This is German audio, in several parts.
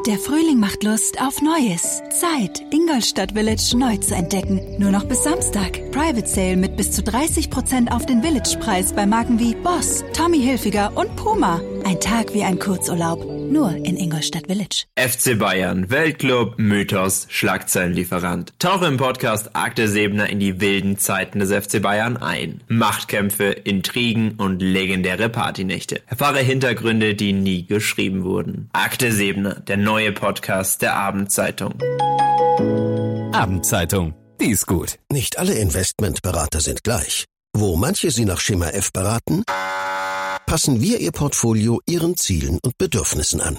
Der Frühling macht Lust auf Neues. Zeit, Ingolstadt Village neu zu entdecken. Nur noch bis Samstag. Private Sale mit bis zu 30% auf den Village-Preis bei Marken wie Boss, Tommy Hilfiger und Puma. Ein Tag wie ein Kurzurlaub. Nur in Ingolstadt Village. FC Bayern, Weltclub, Mythos, Schlagzeilenlieferant. Tauche im Podcast Akte Seebner in die wilden Zeiten des FC Bayern ein. Machtkämpfe, Intrigen und legendäre Partynächte. Erfahre Hintergründe, die nie geschrieben wurden. Akte Seebner, der neue Podcast der Abendzeitung. Abendzeitung, die ist gut. Nicht alle Investmentberater sind gleich. Wo manche Sie nach Schema F beraten, passen wir Ihr Portfolio Ihren Zielen und Bedürfnissen an.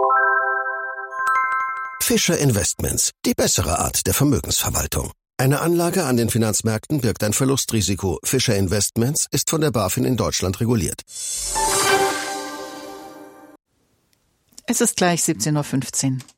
Fischer Investments, die bessere Art der Vermögensverwaltung. Eine Anlage an den Finanzmärkten birgt ein Verlustrisiko. Fischer Investments ist von der BaFin in Deutschland reguliert. Es ist gleich 17.15 Uhr.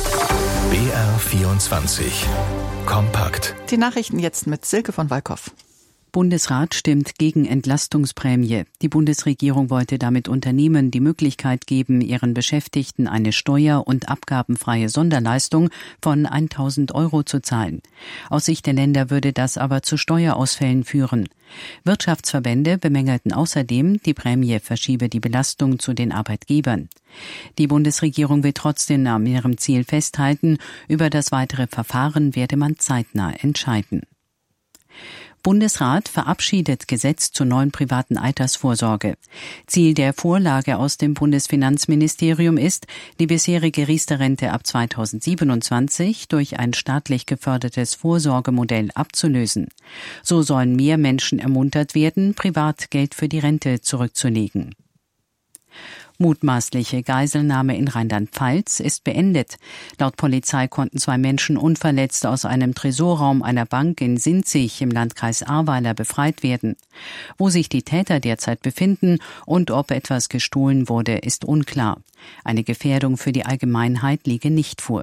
BR24 Kompakt. Die Nachrichten jetzt mit Silke von Walkow. Bundesrat stimmt gegen Entlastungsprämie. Die Bundesregierung wollte damit Unternehmen die Möglichkeit geben, ihren Beschäftigten eine steuer- und abgabenfreie Sonderleistung von 1.000 € zu zahlen. Aus Sicht der Länder würde das aber zu Steuerausfällen führen. Wirtschaftsverbände bemängelten außerdem, die Prämie verschiebe die Belastung zu den Arbeitgebern. Die Bundesregierung will trotzdem an ihrem Ziel festhalten. Über das weitere Verfahren werde man zeitnah entscheiden. Bundesrat verabschiedet Gesetz zur neuen privaten Altersvorsorge. Ziel der Vorlage aus dem Bundesfinanzministerium ist, die bisherige Riester-Rente ab 2027 durch ein staatlich gefördertes Vorsorgemodell abzulösen. So sollen mehr Menschen ermuntert werden, privat Geld für die Rente zurückzulegen. Mutmaßliche Geiselnahme in Rheinland-Pfalz ist beendet. Laut Polizei konnten 2 Menschen unverletzt aus einem Tresorraum einer Bank in Sinzig im Landkreis Ahrweiler befreit werden. Wo sich die Täter derzeit befinden und ob etwas gestohlen wurde, ist unklar. Eine Gefährdung für die Allgemeinheit liege nicht vor.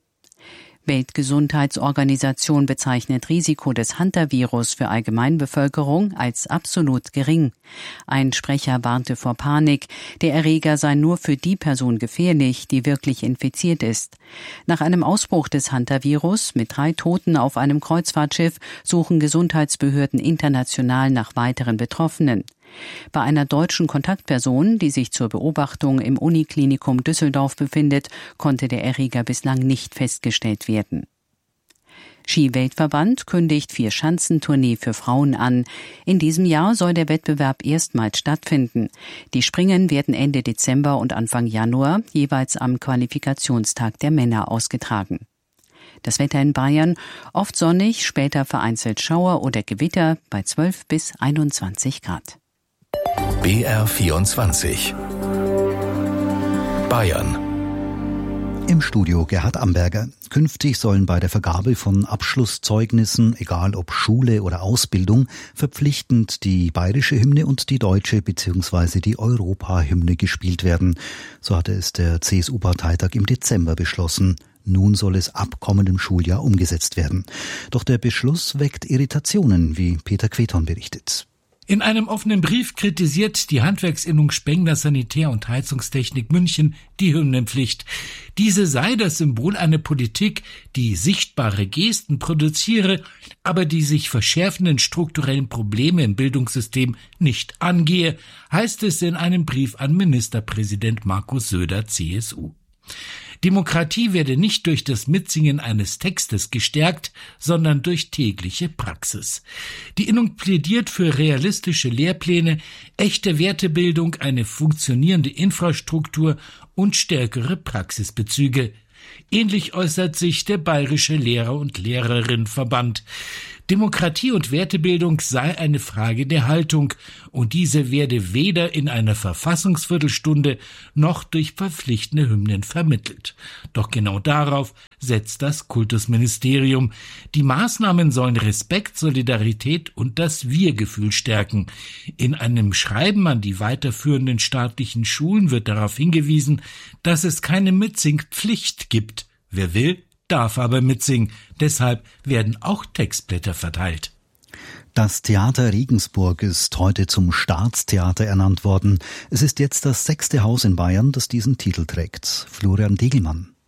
Weltgesundheitsorganisation bezeichnet Risiko des Hunter-Virus für Allgemeinbevölkerung als absolut gering. Ein Sprecher warnte vor Panik. Der Erreger sei nur für die Person gefährlich, die wirklich infiziert ist. Nach einem Ausbruch des Hunter-Virus mit 3 Toten auf einem Kreuzfahrtschiff suchen Gesundheitsbehörden international nach weiteren Betroffenen. Bei einer deutschen Kontaktperson, die sich zur Beobachtung im Uniklinikum Düsseldorf befindet, konnte der Erreger bislang nicht festgestellt werden. Ski-Weltverband kündigt 4-Schanzentournee für Frauen an. In diesem Jahr soll der Wettbewerb erstmals stattfinden. Die Springen werden Ende Dezember und Anfang Januar jeweils am Qualifikationstag der Männer ausgetragen. Das Wetter in Bayern, oft sonnig, später vereinzelt Schauer oder Gewitter bei 12 bis 21 Grad. BR24 Bayern. Im Studio Gerhard Amberger. Künftig sollen bei der Vergabe von Abschlusszeugnissen, egal ob Schule oder Ausbildung, verpflichtend die bayerische Hymne und die deutsche bzw. die Europahymne gespielt werden. So hatte es der CSU-Parteitag im Dezember beschlossen. Nun soll es ab kommendem Schuljahr umgesetzt werden. Doch der Beschluss weckt Irritationen, wie Peter Queton berichtet. In einem offenen Brief kritisiert die Handwerksinnung Spengler Sanitär- und Heizungstechnik München die Hymnenpflicht. Diese sei das Symbol einer Politik, die sichtbare Gesten produziere, aber die sich verschärfenden strukturellen Probleme im Bildungssystem nicht angehe, heißt es in einem Brief an Ministerpräsident Markus Söder, CSU. Demokratie werde nicht durch das Mitsingen eines Textes gestärkt, sondern durch tägliche Praxis. Die Innung plädiert für realistische Lehrpläne, echte Wertebildung, eine funktionierende Infrastruktur und stärkere Praxisbezüge. Ähnlich äußert sich der Bayerische Lehrer- und Lehrerinnenverband. Demokratie und Wertebildung sei eine Frage der Haltung und diese werde weder in einer Verfassungsviertelstunde noch durch verpflichtende Hymnen vermittelt. Doch genau darauf setzt das Kultusministerium. Die Maßnahmen sollen Respekt, Solidarität und das Wir-Gefühl stärken. In einem Schreiben an die weiterführenden staatlichen Schulen wird darauf hingewiesen, dass es keine Mitsingpflicht gibt. Wer will, darf aber mitsingen. Deshalb werden auch Textblätter verteilt. Das Theater Regensburg ist heute zum Staatstheater ernannt worden. Es ist jetzt das 6. Haus in Bayern, das diesen Titel trägt. Florian Degelmann.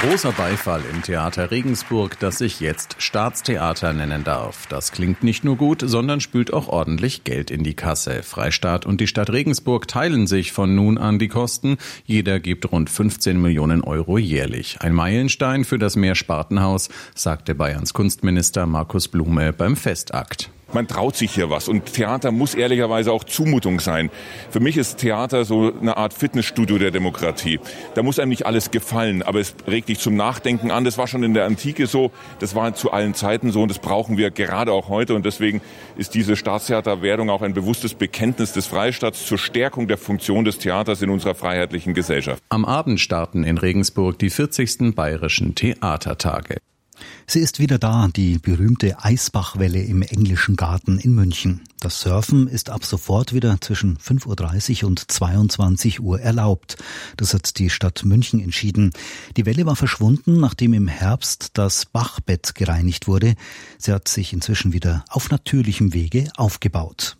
Großer Beifall im Theater Regensburg, das sich jetzt Staatstheater nennen darf. Das klingt nicht nur gut, sondern spült auch ordentlich Geld in die Kasse. Freistaat und die Stadt Regensburg teilen sich von nun an die Kosten. Jeder gibt rund 15 Millionen Euro jährlich. Ein Meilenstein für das Mehrspartenhaus, sagte Bayerns Kunstminister Markus Blume beim Festakt. Man traut sich hier was und Theater muss ehrlicherweise auch Zumutung sein. Für mich ist Theater so eine Art Fitnessstudio der Demokratie. Da muss einem nicht alles gefallen, aber es regt dich zum Nachdenken an. Das war schon in der Antike so, das war zu allen Zeiten so und das brauchen wir gerade auch heute. Und deswegen ist diese Staatstheaterwerdung auch ein bewusstes Bekenntnis des Freistaats zur Stärkung der Funktion des Theaters in unserer freiheitlichen Gesellschaft. Am Abend starten in Regensburg die 40. Bayerischen Theatertage. Sie ist wieder da, die berühmte Eisbachwelle im Englischen Garten in München. Das Surfen ist ab sofort wieder zwischen 5.30 Uhr und 22 Uhr erlaubt. Das hat die Stadt München entschieden. Die Welle war verschwunden, nachdem im Herbst das Bachbett gereinigt wurde. Sie hat sich inzwischen wieder auf natürlichem Wege aufgebaut.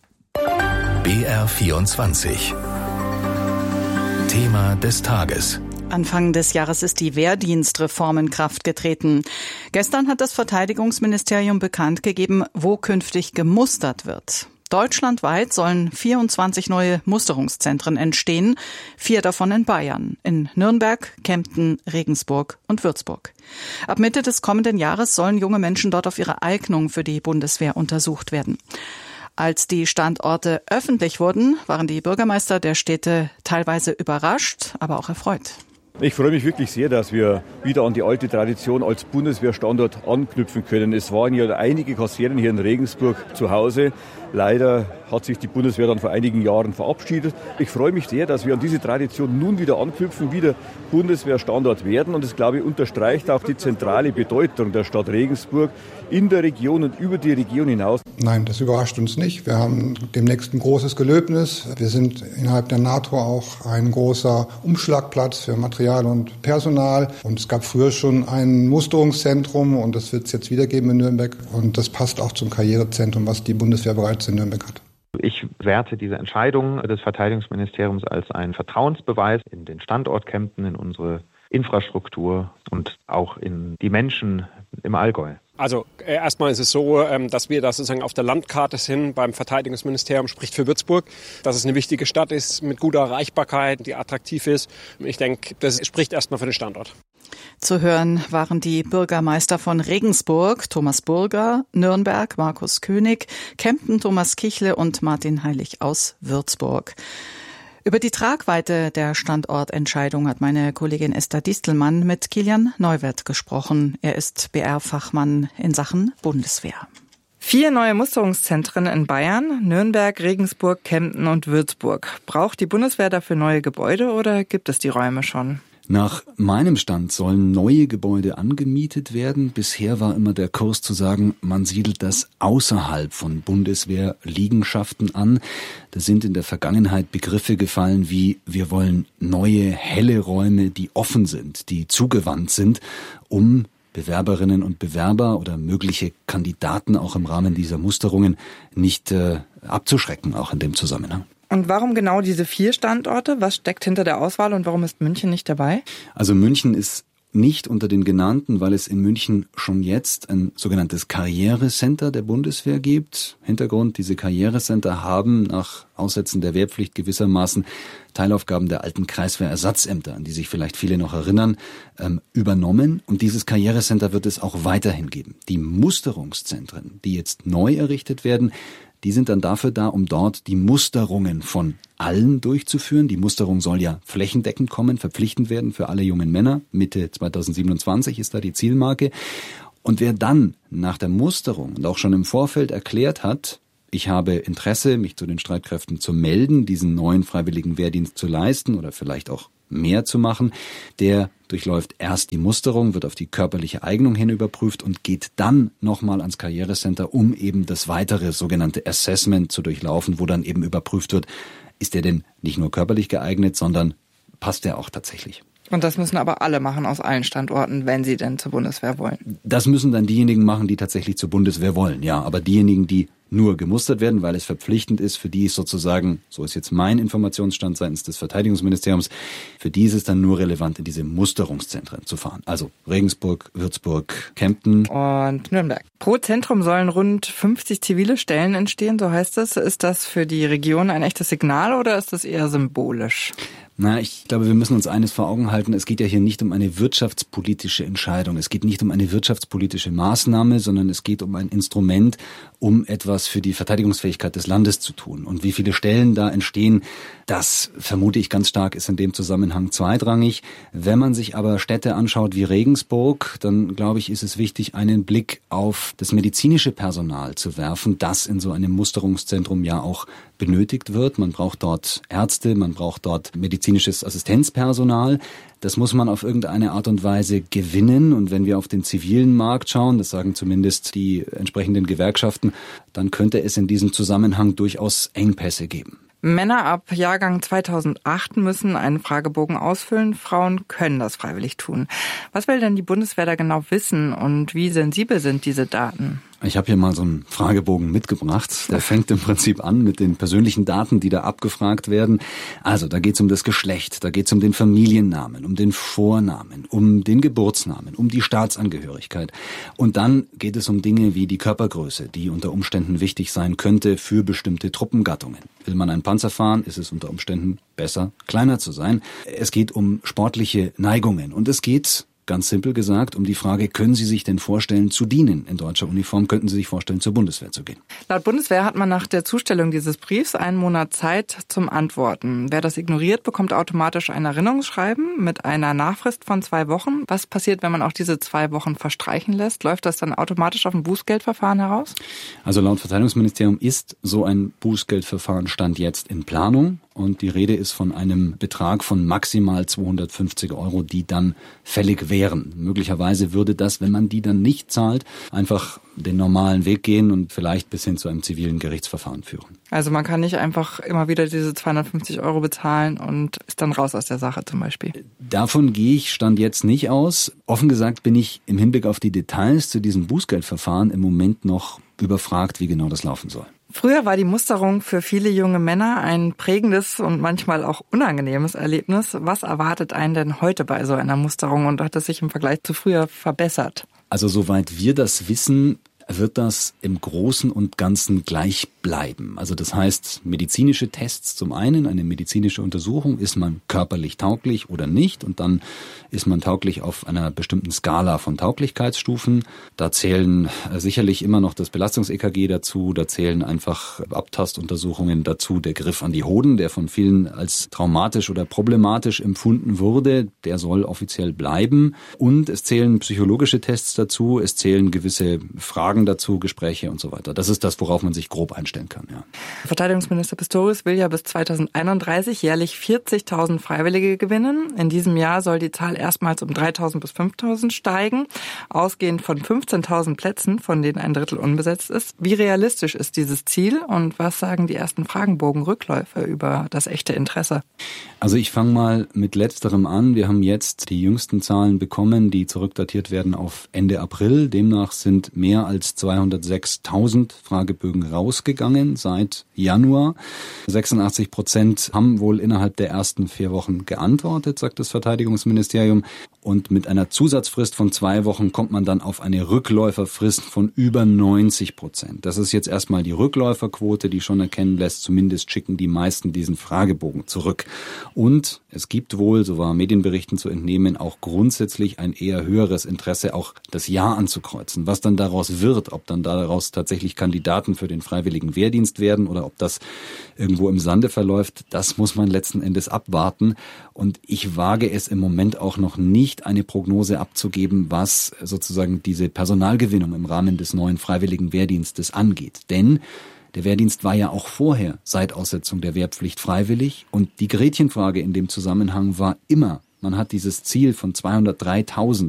BR24 Thema des Tages. Anfang des Jahres ist die Wehrdienstreform in Kraft getreten. Gestern hat das Verteidigungsministerium bekannt gegeben, wo künftig gemustert wird. Deutschlandweit sollen 24 neue Musterungszentren entstehen, 4 davon in Bayern, in Nürnberg, Kempten, Regensburg und Würzburg. Ab Mitte des kommenden Jahres sollen junge Menschen dort auf ihre Eignung für die Bundeswehr untersucht werden. Als die Standorte öffentlich wurden, waren die Bürgermeister der Städte teilweise überrascht, aber auch erfreut. Ich freue mich wirklich sehr, dass wir wieder an die alte Tradition als Bundeswehrstandort anknüpfen können. Es waren ja einige Kasernen hier in Regensburg zu Hause. Leider hat sich die Bundeswehr dann vor einigen Jahren verabschiedet. Ich freue mich sehr, dass wir an diese Tradition nun wieder anknüpfen, wieder Bundeswehrstandort werden. Und das, glaube ich, unterstreicht auch die zentrale Bedeutung der Stadt Regensburg in der Region und über die Region hinaus. Nein, das überrascht uns nicht. Wir haben demnächst ein großes Gelöbnis. Wir sind innerhalb der NATO auch ein großer Umschlagplatz für Material und Personal. Und es gab früher schon ein Musterungszentrum und das wird es jetzt wieder geben in Nürnberg. Und das passt auch zum Karrierezentrum, was die Bundeswehr bereits in Nürnberg hat. Ich werte diese Entscheidung des Verteidigungsministeriums als einen Vertrauensbeweis in den Standort Kempten, in unsere Infrastruktur und auch in die Menschen im Allgäu. Also erstmal ist es so, dass wir da sozusagen auf der Landkarte sind beim Verteidigungsministerium, spricht für Würzburg, dass es eine wichtige Stadt ist mit guter Erreichbarkeit, die attraktiv ist. Ich denke, das spricht erstmal für den Standort. Zu hören waren die Bürgermeister von Regensburg, Thomas Burger, Nürnberg, Markus König, Kempten, Thomas Kichle und Martin Heilig aus Würzburg. Über die Tragweite der Standortentscheidung hat meine Kollegin Esther Distelmann mit Kilian Neuwirth gesprochen. Er ist BR-Fachmann in Sachen Bundeswehr. 4 neue Musterungszentren in Bayern, Nürnberg, Regensburg, Kempten und Würzburg. Braucht die Bundeswehr dafür neue Gebäude oder gibt es die Räume schon? Nach meinem Stand sollen neue Gebäude angemietet werden. Bisher war immer der Kurs zu sagen, man siedelt das außerhalb von Bundeswehrliegenschaften an. Da sind in der Vergangenheit Begriffe gefallen wie, wir wollen neue, helle Räume, die offen sind, die zugewandt sind, um Bewerberinnen und Bewerber oder mögliche Kandidaten auch im Rahmen dieser Musterungen nicht abzuschrecken, auch in dem Zusammenhang. Und warum genau diese 4 Standorte? Was steckt hinter der Auswahl und warum ist München nicht dabei? Also München ist nicht unter den genannten, weil es in München schon jetzt ein sogenanntes Karrierecenter der Bundeswehr gibt. Hintergrund, diese Karrierecenter haben nach Aussetzen der Wehrpflicht gewissermaßen Teilaufgaben der alten Kreiswehrersatzämter, an die sich vielleicht viele noch erinnern, übernommen. Und dieses Karrierecenter wird es auch weiterhin geben. Die Musterungszentren, die jetzt neu errichtet werden, die sind dann dafür da, um dort die Musterungen von allen durchzuführen. Die Musterung soll ja flächendeckend kommen, verpflichtend werden für alle jungen Männer. Mitte 2027 ist da die Zielmarke. Und wer dann nach der Musterung und auch schon im Vorfeld erklärt hat, ich habe Interesse, mich zu den Streitkräften zu melden, diesen neuen freiwilligen Wehrdienst zu leisten oder vielleicht auch mehr zu machen, der durchläuft erst die Musterung, wird auf die körperliche Eignung hin überprüft und geht dann nochmal ans Karrierecenter, um eben das weitere sogenannte Assessment zu durchlaufen, wo dann eben überprüft wird, ist er denn nicht nur körperlich geeignet, sondern passt er auch tatsächlich. Und das müssen aber alle machen aus allen Standorten, wenn sie denn zur Bundeswehr wollen? Das müssen dann diejenigen machen, die tatsächlich zur Bundeswehr wollen, ja. Aber diejenigen, die nur gemustert werden, weil es verpflichtend ist. Für die ist sozusagen, so ist jetzt mein Informationsstand seitens des Verteidigungsministeriums, für die ist es dann nur relevant, in diese Musterungszentren zu fahren. Also Regensburg, Würzburg, Kempten und Nürnberg. Pro Zentrum sollen rund 50 zivile Stellen entstehen, so heißt es. Ist das für die Region ein echtes Signal oder ist das eher symbolisch? Ich glaube, wir müssen uns eines vor Augen halten. Es geht ja hier nicht um eine wirtschaftspolitische Entscheidung. Es geht nicht um eine wirtschaftspolitische Maßnahme, sondern es geht um ein Instrument, um etwas für die Verteidigungsfähigkeit des Landes zu tun. Und wie viele Stellen da entstehen, das vermute ich ganz stark, ist in dem Zusammenhang zweitrangig. Wenn man sich aber Städte anschaut wie Regensburg, dann glaube ich, ist es wichtig, einen Blick auf das medizinische Personal zu werfen, das in so einem Musterungszentrum ja auch benötigt wird. Man braucht dort Ärzte, man braucht dort medizinisches Assistenzpersonal. Das muss man auf irgendeine Art und Weise gewinnen. Und wenn wir auf den zivilen Markt schauen, das sagen zumindest die entsprechenden Gewerkschaften, dann könnte es in diesem Zusammenhang durchaus Engpässe geben. Männer ab Jahrgang 2008 müssen einen Fragebogen ausfüllen. Frauen können das freiwillig tun. Was will denn die Bundeswehr da genau wissen und wie sensibel sind diese Daten? Ich habe hier mal so einen Fragebogen mitgebracht. Der fängt im Prinzip an mit den persönlichen Daten, die da abgefragt werden. Also da geht es um das Geschlecht, da geht es um den Familiennamen, um den Vornamen, um den Geburtsnamen, um die Staatsangehörigkeit. Und dann geht es um Dinge wie die Körpergröße, die unter Umständen wichtig sein könnte für bestimmte Truppengattungen. Will man einen Panzer fahren, ist es unter Umständen besser, kleiner zu sein. Es geht um sportliche Neigungen und es geht, ganz simpel gesagt, um die Frage, können Sie sich denn vorstellen zu dienen in deutscher Uniform? Könnten Sie sich vorstellen, zur Bundeswehr zu gehen? Laut Bundeswehr hat man nach der Zustellung dieses Briefs 1 Monat Zeit zum Antworten. Wer das ignoriert, bekommt automatisch ein Erinnerungsschreiben mit einer Nachfrist von 2 Wochen. Was passiert, wenn man auch diese 2 Wochen verstreichen lässt? Läuft das dann automatisch auf ein Bußgeldverfahren heraus? Also laut Verteidigungsministerium ist so ein Bußgeldverfahren Stand jetzt in Planung. Und die Rede ist von einem Betrag von maximal 250 €, die dann fällig wären. Möglicherweise würde das, wenn man die dann nicht zahlt, einfach den normalen Weg gehen und vielleicht bis hin zu einem zivilen Gerichtsverfahren führen. Also man kann nicht einfach immer wieder diese 250 € bezahlen und ist dann raus aus der Sache zum Beispiel. Davon gehe ich Stand jetzt nicht aus. Offen gesagt bin ich im Hinblick auf die Details zu diesem Bußgeldverfahren im Moment noch überfragt, wie genau das laufen soll. Früher war die Musterung für viele junge Männer ein prägendes und manchmal auch unangenehmes Erlebnis. Was erwartet einen denn heute bei so einer Musterung und hat es sich im Vergleich zu früher verbessert? Also soweit wir das wissen, wird das im Großen und Ganzen gleich bleiben. Also das heißt, medizinische Tests zum einen, eine medizinische Untersuchung, ist man körperlich tauglich oder nicht, und dann ist man tauglich auf einer bestimmten Skala von Tauglichkeitsstufen. Da zählen sicherlich immer noch das Belastungs-EKG dazu, da zählen einfach Abtastuntersuchungen dazu, der Griff an die Hoden, der von vielen als traumatisch oder problematisch empfunden wurde, der soll offiziell bleiben, und es zählen psychologische Tests dazu, es zählen gewisse Fragen dazu, Gespräche und so weiter. Das ist das, worauf man sich grob einstellen kann. Ja. Verteidigungsminister Pistorius will ja bis 2031 jährlich 40.000 Freiwillige gewinnen. In diesem Jahr soll die Zahl erstmals um 3.000 bis 5.000 steigen, ausgehend von 15.000 Plätzen, von denen ein Drittel unbesetzt ist. Wie realistisch ist dieses Ziel und was sagen die ersten Fragenbogen-Rückläufe über das echte Interesse? Also ich fange mal mit Letzterem an. Wir haben jetzt die jüngsten Zahlen bekommen, die zurückdatiert werden auf Ende April. Demnach sind mehr als 206.000 Fragebögen rausgegangen seit Januar. 86% haben wohl innerhalb der ersten 4 Wochen geantwortet, sagt das Verteidigungsministerium. Und mit einer Zusatzfrist von 2 Wochen kommt man dann auf eine Rückläuferfrist von über 90%. Das ist jetzt erstmal die Rückläuferquote, die schon erkennen lässt, zumindest schicken die meisten diesen Fragebogen zurück. Und es gibt wohl, so war Medienberichten zu entnehmen, auch grundsätzlich ein eher höheres Interesse, auch das Ja anzukreuzen. Was dann daraus wird, ob dann daraus tatsächlich Kandidaten für den freiwilligen Wehrdienst werden oder ob das irgendwo im Sande verläuft, das muss man letzten Endes abwarten. Und ich wage es im Moment auch noch nicht, eine Prognose abzugeben, was sozusagen diese Personalgewinnung im Rahmen des neuen freiwilligen Wehrdienstes angeht. Denn der Wehrdienst war ja auch vorher seit Aussetzung der Wehrpflicht freiwillig, und die Gretchenfrage in dem Zusammenhang war immer, man hat dieses Ziel von 203.000